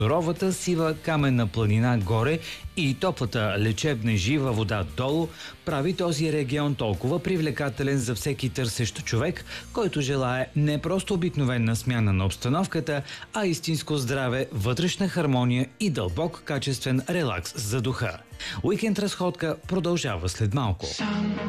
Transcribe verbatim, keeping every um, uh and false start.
Суровата сива каменна планина горе и топлата лечебна и жива вода долу прави този регион толкова привлекателен за всеки търсещ човек, който желае не просто обикновена смяна на обстановката, а истинско здраве, вътрешна хармония и дълбок качествен релакс за духа. Уикенд разходка продължава след малко.